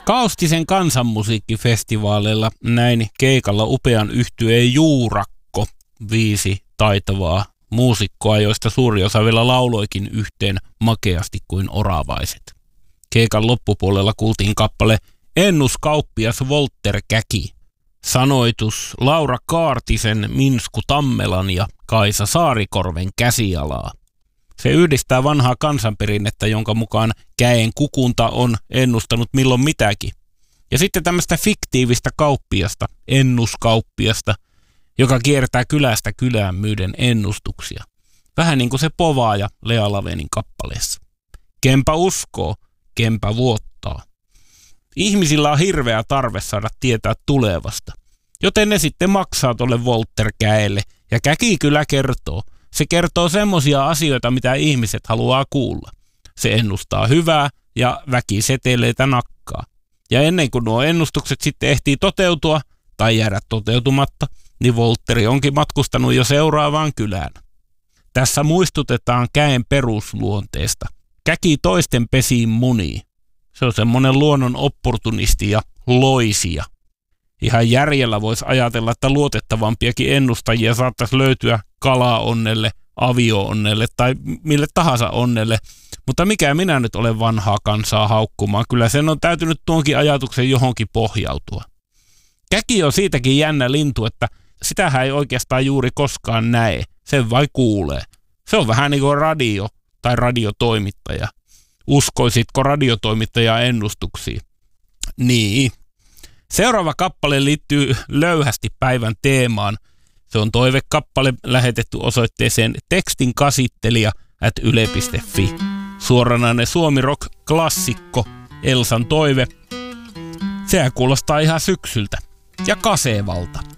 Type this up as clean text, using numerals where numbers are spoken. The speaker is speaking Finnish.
Kaustisen kansanmusiikkifestivaaleilla näin keikalla upean yhtyeen Juurakko, 5 taitavaa muusikkoa, joista suuri osa vielä lauloikin yhteen makeasti kuin oravaiset. Keikan loppupuolella kuultiin kappale Ennuskauppias Volter Käki. Sanoitus Laura Kaartisen, Minsku Tammelan ja Kaisa Saarikorven käsialaa. Se yhdistää vanhaa kansanperinnettä, jonka mukaan käen kukunta on ennustanut milloin mitäkin. Ja sitten tämmöistä fiktiivistä kauppiasta, ennuskauppiasta, joka kiertää kylästä kylään myyden ennustuksia. Vähän niin kuin se povaaja Lea Lavenin kappaleessa. Kempä uskoo, kempä vuottaa. Ihmisillä on hirveä tarve saada tietää tulevasta, joten ne sitten maksaa tolle Volter-käelle. Ja Käki kyllä kertoo. Se kertoo semmoisia asioita, mitä ihmiset haluaa kuulla. Se ennustaa hyvää ja väkiseteleitä nakkaa. Ja ennen kuin nuo ennustukset sitten ehtii toteutua tai jäädä toteutumatta, niin Volteri onkin matkustanut jo seuraavaan kylään. Tässä muistutetaan käen perusluonteesta. Käki toisten pesiin munii. Se on semmoinen luonnon opportunisti ja loisija. Ihan järjellä voisi ajatella, että luotettavampiakin ennustajia saattaisi löytyä kalaonnelle, avio-onnelle tai mille tahansa onnelle. Mutta mikä minä nyt olen vanhaa kansaa haukkumaan, kyllä sen on täytynyt tuonkin ajatuksen johonkin pohjautua. Käki on siitäkin jännä lintu, että sitähän ei oikeastaan juuri koskaan näe, sen vai kuulee. Se on vähän niin kuin radio tai radiotoimittaja. Uskoisitko radiotoimittajaa ennustuksiin? Niin. Seuraava kappale liittyy löyhästi päivän teemaan. Se on toivekappale lähetetty osoitteeseen tekstinkäsittelijä@yle.fi. Suoranainen suomi-rock-klassikko Elsan toive. Sehän kuulostaa ihan syksyltä ja kasevalta.